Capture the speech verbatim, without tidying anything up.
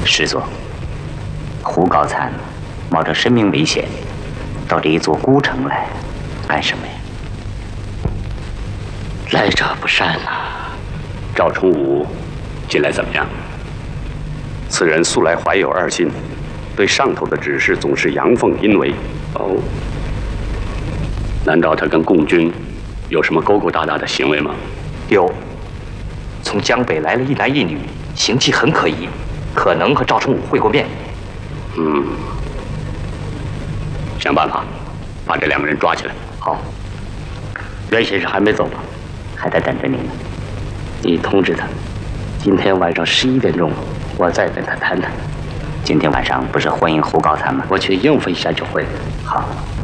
师座，胡高参冒着生命危险到这一座孤城来干什么呀？ 来者不善呐、啊！ 赵崇武近来怎么样？此人素来怀有二心，对上头的指示总是阳奉阴违。哦，难道他跟共军有什么勾勾搭搭的行为吗？ 有，从江北来了一男一女，形迹很可疑，可能和赵崇武会过面。 嗯，想办法把这两个人抓起来。 好，袁先生还没走吧？ 还在等着你呢。 你通知他，今天晚上十一点钟，我再跟他谈谈。 今天晚上不是欢迎胡高参吗？ 我去应付一下就会。 好。